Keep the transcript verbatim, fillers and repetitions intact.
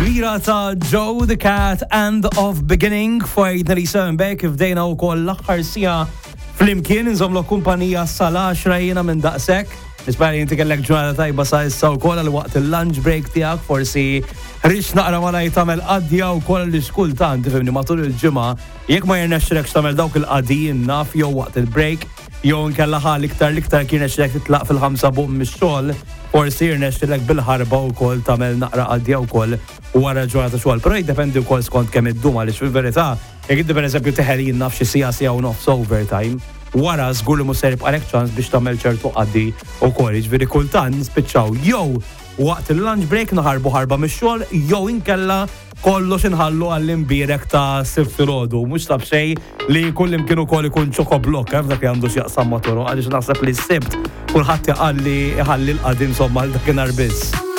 Lira ta' Joe the Cat and of Beginning fajna li Sembek fdejna u koll l-axħar sija fl-imkien nżomlu kumpanija sal-għaxra rajina minn daqsek. Nispari jinti kellek ġurnata tajba sa' issa u koll għal-waqt il-lunch break tijak forsi rix naqra ma lajt tamel qadja u koll li xkultant tifimni matul il-ġimma jek ma jirnexxilek tamel dawk il-qadijin naf jew waqt il-break jew nkella ħal iktar liktar kien nexxilek titlaq fil-ħamsa buq mix-xogħol forsi jirnexxilek bil-ħarba u koll tamel naqra qadja u koll wara ġurnata xogħol. Però jiddependi wkoll skont kemm id-dum għaliex fil-verità jekk iddi pereżempju teħelin naf xi sija sija u nofs overtime wara żgur li mhux se jibqa' lek ċans biex tagħmel ċertu qaddi wkoll. Jiġifieri kultant nispiċċaw jew waqt il-lunch break naħarbu ħarba mix-xogħol jew inkella kollox inħallu għall-imbierek ta' sibt filgħodu. Mhux tab xejn li kull imkien ukoll ikun ċokoblok hemm dak li għandu x'jaqsam ma' toroq għaliex naħseb li s-sibt kulħadd iħalli iħalli l-qaddi insomma għal dakinhar biss.